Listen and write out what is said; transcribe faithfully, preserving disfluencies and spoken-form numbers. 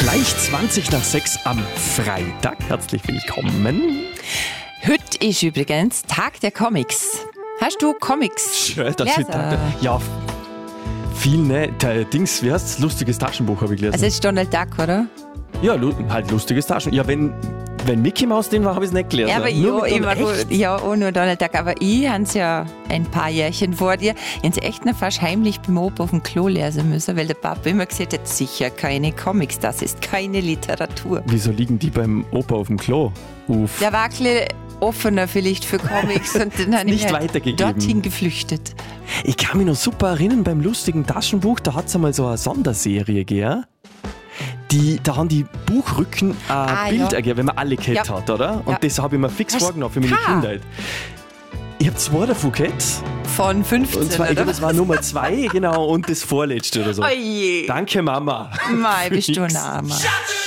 Gleich zwanzig nach sechs am Freitag. Herzlich willkommen. Heute ist übrigens Tag der Comics. Hast du Comics? Schön, dass wir Tag der... Ja, viel, ne? Der Dings, wie heißt das? Lustiges Taschenbuch habe ich gelesen. Also es ist Donald Duck, oder? Ja, lu- halt lustiges Taschenbuch. Ja, wenn, wenn Mickey Mouse den war, habe ich es nicht gelesen. Ja, aber Nur ja, mit immer Donald- gut. Ja, auch nur Donald Duck. Aber ich habe es ja ein paar Jährchen vor dir. Ich habe echt noch fast heimlich beim Opa auf dem Klo lesen müssen, weil der Papa immer gesagt hat, sicher keine Comics, das ist keine Literatur. Wieso liegen die beim Opa auf dem Klo? Uff. Der war ein bisschen offener vielleicht für Comics und dann habe ich Nicht mich halt weitergegeben. dorthin geflüchtet. Ich kann mich noch super erinnern, beim lustigen Taschenbuch, da hat es einmal so eine Sonderserie gegeben. Die, da haben die Buchrücken ein Ah, Bild ja. ergeben, wenn man alle kennt Ja. hat, oder? Und Ja. das habe ich mir fix Hast- vorgenommen für meine Ha. Kindheit. Ich habe zwei davon gehabt. Von fünfzehn, Und zwar, ich oder? glaube, es war Nummer zwei, genau, und das vorletzte oder so. Oje. Danke, Mama. Mei, bist du ein Nix. Armer.